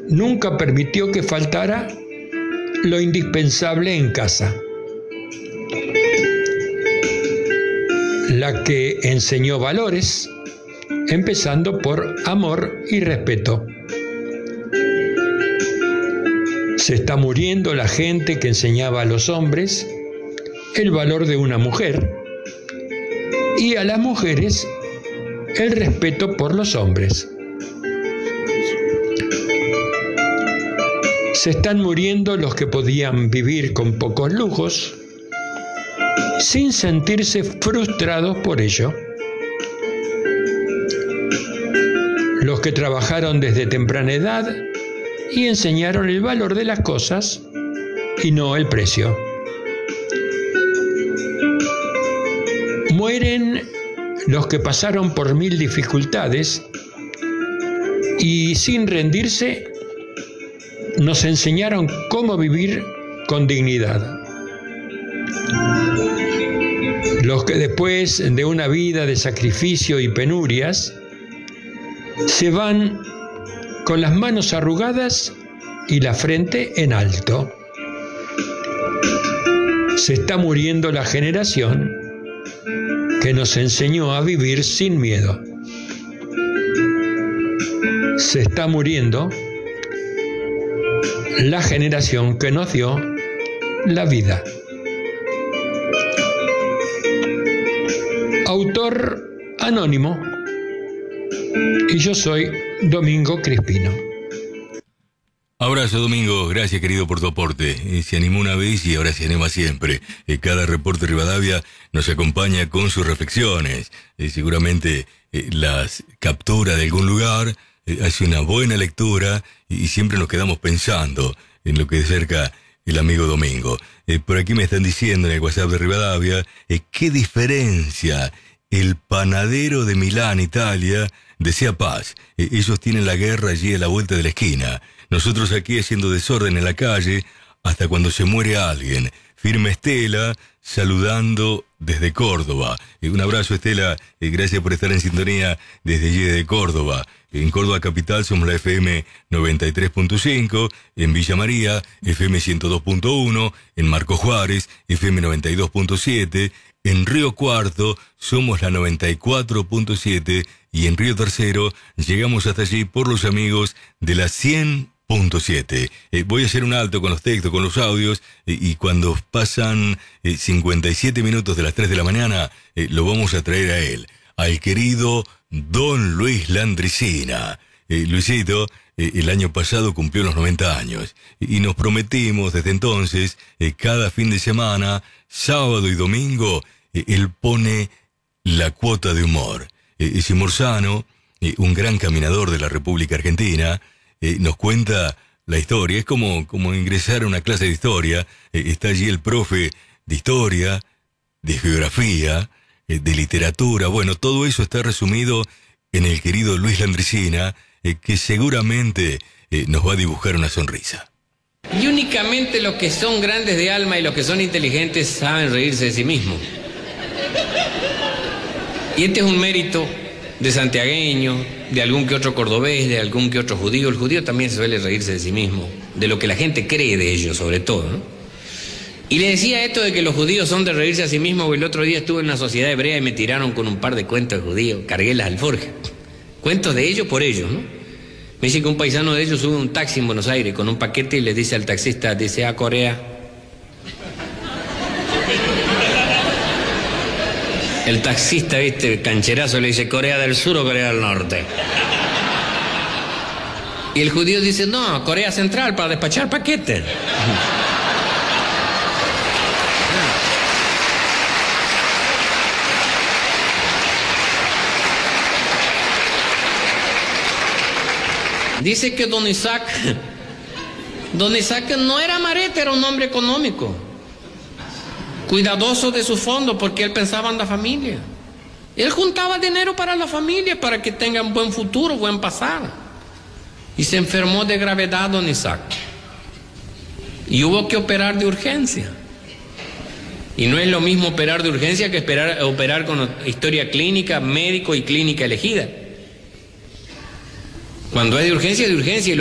nunca permitió que faltara lo indispensable en casa. La que enseñó valores, empezando por amor y respeto. Se está muriendo la gente que enseñaba a los hombres el valor de una mujer y a las mujeres el respeto por los hombres. Se están muriendo los que podían vivir con pocos lujos sin sentirse frustrados por ello. Los que trabajaron desde temprana edad y enseñaron el valor de las cosas y no el precio. Mueren los que pasaron por 1000 dificultades y sin rendirse nos enseñaron cómo vivir con dignidad. Los que después de una vida de sacrificio y penurias se van con las manos arrugadas y la frente en alto. Se está muriendo la generación que nos enseñó a vivir sin miedo. Se está muriendo la generación que nos dio la vida. Autor anónimo, y yo soy Domingo Crispino. Abrazo, Domingo, gracias querido por tu aporte. Se animó una vez y ahora se anima siempre. Cada reporte Rivadavia nos acompaña con sus reflexiones. Seguramente las captura de algún lugar, hace una buena lectura y siempre nos quedamos pensando en lo que de cerca el amigo Domingo. Por aquí me están diciendo en el WhatsApp de Rivadavia, qué diferencia. El panadero de Milán, Italia, desea paz. Ellos tienen la guerra allí a la vuelta de la esquina. Nosotros aquí haciendo desorden en la calle hasta cuando se muere alguien. Firme Estela, saludando desde Córdoba. Un abrazo, Estela. Gracias por estar en sintonía desde allí de Córdoba. En Córdoba Capital somos la FM 93.5, en Villa María, FM 102.1, en Marcos Juárez, FM 92.7, en Río Cuarto somos la 94.7 y en Río Tercero llegamos hasta allí por los amigos de la 100.7. Voy a hacer un alto con los textos, con los audios, y cuando pasan 57 minutos de las 3 de la mañana, lo vamos a traer a él, al querido Don Luis Landricina. Luisito, el año pasado cumplió los 90 años y nos prometimos desde entonces, cada fin de semana, sábado y domingo, él pone la cuota de humor. Es morzano, un gran caminador de la República Argentina, nos cuenta la historia. Es como ingresar a una clase de historia. Está allí el profe de historia, de geografía, de literatura. Bueno, todo eso está resumido en el querido Luis Landricina, que seguramente nos va a dibujar una sonrisa. Y únicamente los que son grandes de alma y los que son inteligentes saben reírse de sí mismos. Y este es un mérito de santiagueño, de algún que otro cordobés, de algún que otro judío. El judío también suele reírse de sí mismo, de lo que la gente cree de ellos, sobre todo, ¿no? Y le decía esto de que los judíos son de reírse a sí mismos, porque el otro día estuve en una sociedad hebrea y me tiraron con un par de cuentos de judíos, cargué las alforjas. Cuentos de ellos por ellos, ¿no? Me dice que un paisano de ellos sube un taxi en Buenos Aires con un paquete y le dice al taxista, dice, a Corea. El taxista, viste, cancherazo, le dice, ¿Corea del Sur o Corea del Norte? Y el judío dice, no, Corea Central, para despachar paquetes. Dice que don Isaac no era marete, era un hombre económico, cuidadoso de su fondo, porque él pensaba en la familia. Él juntaba dinero para la familia, para que tengan buen futuro, buen pasado. Y se enfermó de gravedad don Isaac. Y hubo que operar de urgencia. Y no es lo mismo operar de urgencia que operar con historia clínica, médico y clínica elegida. Cuando es de urgencia, es de urgencia.